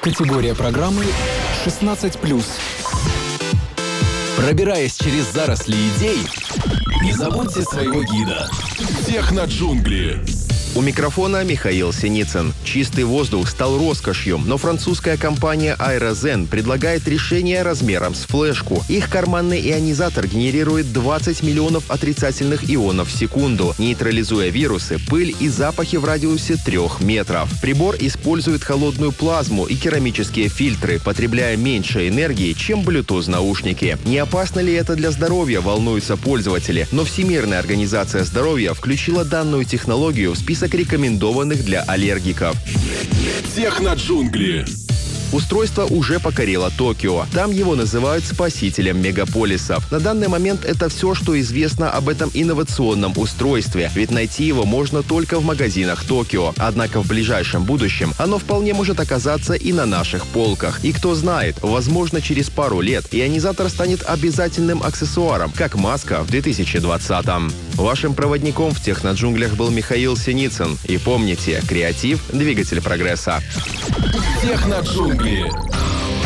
Категория программы 16+. Пробираясь через заросли идей, не забудьте своего гида. Техноджунгли. У микрофона Михаил Синицын. Чистый воздух стал роскошью, но французская компания Aerozen предлагает решение размером с флешку. Их карманный ионизатор генерирует 20 миллионов отрицательных ионов в секунду, нейтрализуя вирусы, пыль и запахи в радиусе 3 метров. Прибор использует холодную плазму и керамические фильтры, потребляя меньше энергии, чем Bluetooth-наушники. Не опасно ли это для здоровья, волнуются пользователи, но Всемирная организация здоровья включила данную технологию в список рекомендованных для аллергиков. Техноджунгли. Устройство уже покорило Токио. Там его называют спасителем мегаполисов. На данный момент это все, что известно об этом инновационном устройстве, ведь найти его можно только в магазинах Токио. Однако в ближайшем будущем оно вполне может оказаться и на наших полках. И кто знает, возможно, через пару лет ионизатор станет обязательным аксессуаром, как маска в 2020-м. Вашим проводником в техноджунглях был Михаил Синицын. И помните, креатив – двигатель прогресса. Техноджунгли.